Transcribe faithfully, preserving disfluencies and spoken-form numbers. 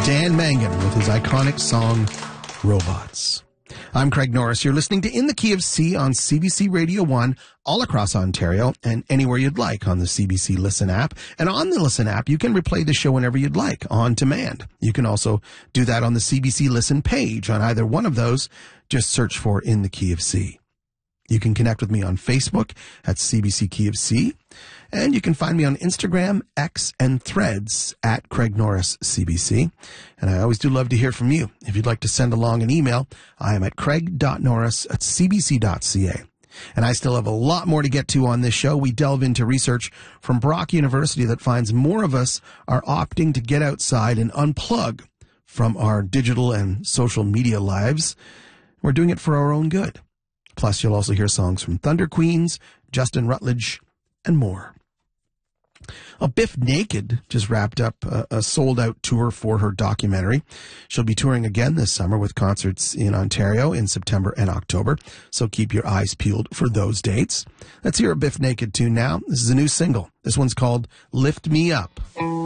Dan Mangan with his iconic song, Robots. I'm Craig Norris. You're listening to In the Key of C on C B C Radio one all across Ontario and anywhere you'd like on the C B C Listen app. And on the Listen app, you can replay the show whenever you'd like on demand. You can also do that on the C B C Listen page. On either one of those, just search for In the Key of C. You can connect with me on Facebook at C B C Key of C. And you can find me on Instagram, X, and Threads at Craig Norris C B C. And I always do love to hear from you. If you'd like to send along an email, I am at craig.norris at cbc.ca. And I still have a lot more to get to on this show. We delve into research from Brock University that finds more of us are opting to get outside and unplug from our digital and social media lives. We're doing it for our own good. Plus, you'll also hear songs from Thunder Queens, Justin Rutledge, and more. Well, Biff Naked just wrapped up a, a sold-out tour for her documentary. She'll be touring again this summer with concerts in Ontario in September and October, so keep your eyes peeled for those dates. Let's hear a Biff Naked tune now. This is a new single. This one's called Lift Me Up.